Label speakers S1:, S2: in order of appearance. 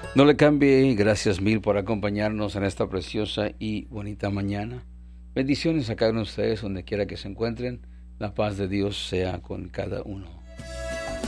S1: No le cambie, gracias mil por acompañarnos en esta preciosa y bonita mañana. Bendiciones a cada uno de ustedes donde quiera que se encuentren. La paz de Dios sea con cada uno.